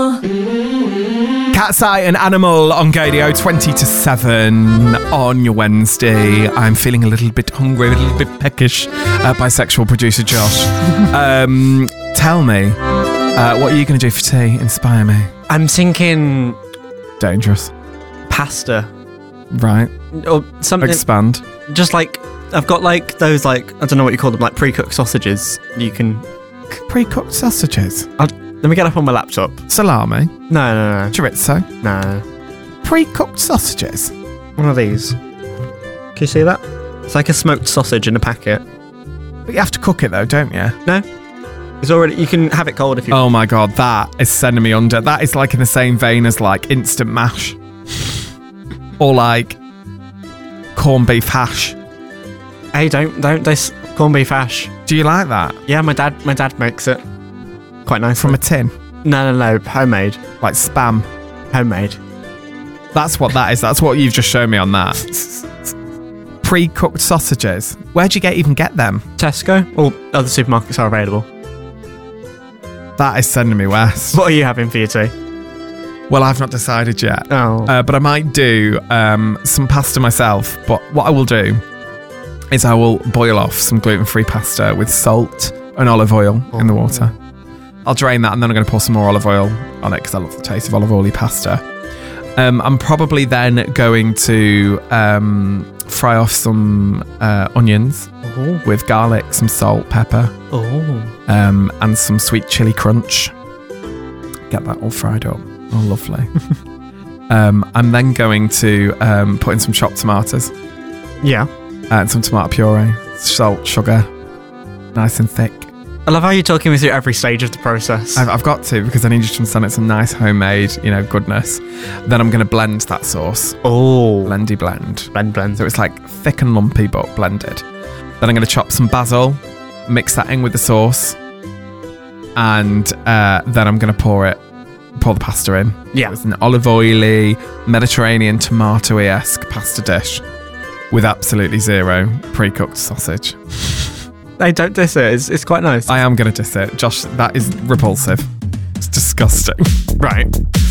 Cat's Eye and Animal on Gadio, 20 to 7 on your Wednesday. I'm feeling a little bit hungry, a little bit peckish. Bisexual producer Josh. Tell me, what are you going to do for tea? Inspire me. I'm thinking... Dangerous. Pasta. Right. Or something... Expand. Just like... I've got like those like... I don't know what you call them, like pre-cooked sausages. You can... Pre-cooked sausages? Let me get up on my laptop. Salami? No. Chorizo? No. Pre-cooked sausages? One of these. Can you see that? It's like a smoked sausage in a packet. But you have to cook it though, don't you? No. It's already... You can have it cold if you... Oh my God, that is sending me under. That is like in the same vein as like instant mash. Or like corned beef hash. Hey, don't diss corned beef hash. Do you like that? Yeah, my dad makes it. Quite nice. From a tin? No. Homemade. Like Spam? Homemade. That's what that is. That's what you've just shown me on that. Pre-cooked sausages. Where'd you even get them? Tesco. Or other supermarkets are available. That is sending me west. What are you having for your tea? Well, I've not decided yet. Oh. But I might do some pasta myself. But what I will do is I will boil off some gluten-free pasta with salt and olive oil in the water. I'll drain that and then I'm going to pour some more olive oil on it because I love the taste of olive oily pasta. I'm probably then going to fry off some onions with garlic, some salt, pepper, and some sweet chili crunch. Get that all fried up. Oh, lovely. I'm then going to put in some chopped tomatoes. Yeah. And some tomato puree, salt, sugar, nice and thick. I love how you're talking me through every stage of the process. I've got to because I need you to understand it's some nice homemade, goodness. Then I'm going to blend that sauce. Oh. Blendy blend. Blend. So it's like thick and lumpy but blended. Then I'm going to chop some basil, mix that in with the sauce. And then I'm going to pour the pasta in. Yeah. So it's an olive oily, Mediterranean tomato-y-esque pasta dish with absolutely zero pre-cooked sausage. Hey, don't diss it. It's quite nice. I am going to diss it. Josh, that is repulsive. It's disgusting. Right.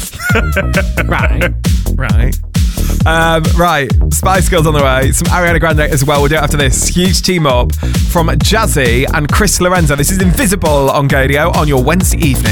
Right. Spice Girls on the way. Some Ariana Grande as well. We'll do it after this. Huge team up from Jazzy and Chris Lorenzo. This is Invisible on Gadio on your Wednesday evening.